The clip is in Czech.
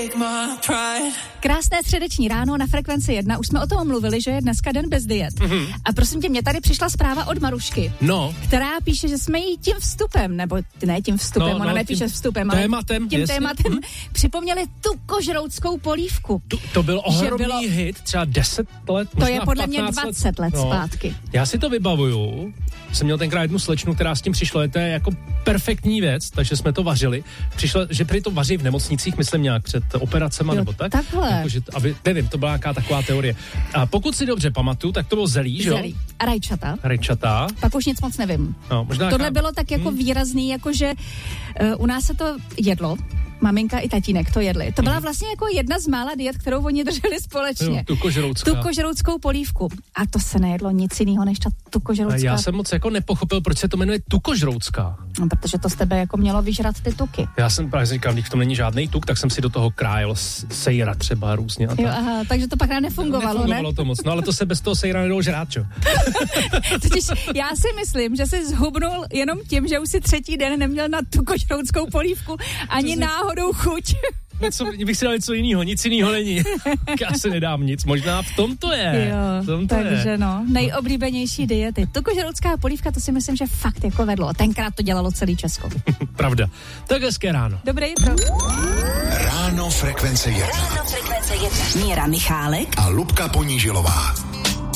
Krásné středeční ráno na Frekvenci 1. Už jsme o tom mluvili, že je dneska den bez diet. A prosím tě, mě tady přišla zpráva od Marušky, která píše, že jsme jí tím vstupem, nebo ne tím vstupem, ona nepíše vstupem, ale tím tématem připomněli tu kožroutskou polívku. To byl ohromný hit, třeba 10 let, to je podle mě 20 let zpátky. Já si to vybavuju. Jsem měl tenkrát jednu slečnu, která s tím přišla, to je jako perfektní věc, takže jsme to vařili. Přišla, že prý to vaří v nemocnicích, myslím nějak před operacema nebo tak. Takhle. Jako, že, nevím, to byla nějaká taková teorie. A pokud si dobře pamatuju, tak to bylo zelí, že jo? Zelí. A rajčata. Pak už nic moc nevím. No, možná tohle bylo tak jako výrazný, jakože u nás se to jedlo. Maminka i tatínek to jedli. To byla vlastně jako jedna z mála diet, kterou oni drželi společně. Jo, tu kožeroutskou polívku. A to se nejedlo nic jiného než ta tukožroutská. Já jsem moc jako nepochopil, proč se to jmenuje tukožroutská. No, protože to z tebe jako mělo vyžrat ty tuky. Já jsem právě říkal, když v tom není žádný tuk, tak jsem si do toho krájel sejra třeba různě. A jo, aha, takže to pak nefungovalo, ne? To moc, no ale to se bez toho sejra nedalo žrát, čo? Totiž já si myslím, že jsi zhubnul jenom tím, že už si třetí den neměl na tukožroutskou polívku ani náhodou chuť. Bych si dal něco jiného, nic jiného není. Já si nedám nic, možná v tom to je. Jo, takže nejoblíbenější diety. Tukožroutská polívka, to si myslím, že fakt jako vedlo. Tenkrát to dělalo celý Česko. Pravda. Tak hezké ráno. Dobré jitro. Ráno Frekvence 1. Míra Michálek a Lubka Ponížilová.